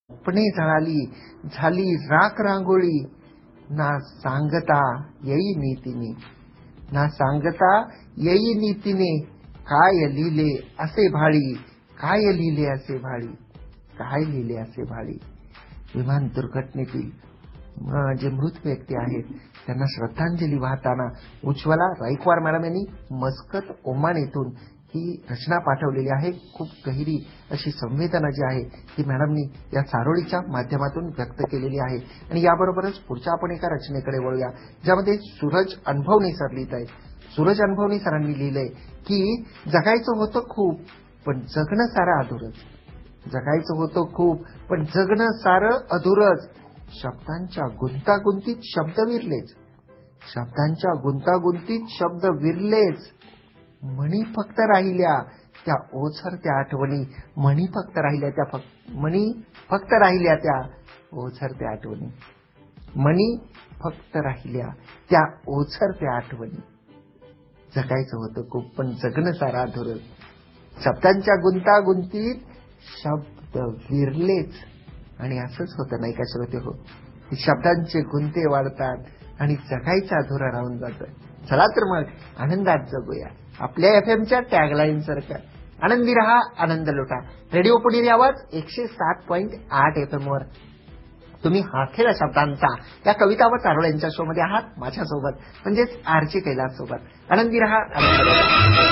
स्वप्ने जळाली, झाली राख रांगोळी, ना सांगता येई नीतीने, ना सांगता येई नीतीने, काय लिहिले असे भाळी, काय लिहिले असे भाळी, काय लिहिले असे भाळी. विमान दुर्घटनेतील जे मृत व्यक्ती आहेत त्यांना श्रद्धांजली वाहताना उज्ज्वला राईकवार मॅडम यांनी मस्कत ओमान येथून ही रचना पाठवलेली आहे. खूप गहिरी अशी संवेदना जी आहे ती मॅडमनी या चारोळीच्या माध्यमातून व्यक्त केलेली आहे. आणि याबरोबरच पुढच्या आपण एका रचनेकडे वळूया, ज्यामध्ये सूरज अनुभवनी सर लिहित आहेत. सूरज अनुभवनी सरांनी लिहिलंय की जगायचं होतं खूप पण जगणं सारं अधुरच, जगायचं होतं खूप पण जगणं सारं अधुरच. शब्दांच्या गुंतागुंतीत शब्द विरलेच, शब्दांच्या गुंतागुंतीत शब्द विरलेच. म्हणी फक्त राहिल्या त्या ओझरत्या आठवणी, म्हणी फक्त राहिल्या त्या म्हणी फक्त राहिल्या त्या ओझरत्या आठवणी, म्हणी फक्त राहिल्या त्या ओझरत्या आठवणी. जगायचं होतं खूप पण जगणं सारं अधुरच. शब्दांच्या गुंतागुंतीत शब्द विरलेच. आणि असंच होतं नाही का श्रोते हो, शब्दांचे गुंते वाढतात आणि जगायचं अधुरा राहून जातं. चला तर मग आनंदात जगूया आपल्या एफएमच्या टॅगलाईन सारखं. आनंदी रहा, आनंद लुटा. रेडिओ पुणेरी आवाज 107.8 FM वर तुम्ही हाकेला शब्दांचा या कविता व चारोळ्यांच्या शो मध्ये आहात माझ्यासोबत, म्हणजेच आरचे कैलास सोबत. आनंदी रहा, आनंद लुटा.